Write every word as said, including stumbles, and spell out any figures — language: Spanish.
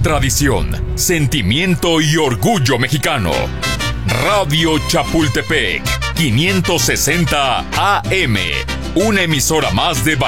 tradición, sentimiento y orgullo mexicano. Radio Chapultepec, quinientos sesenta A M, una emisora más de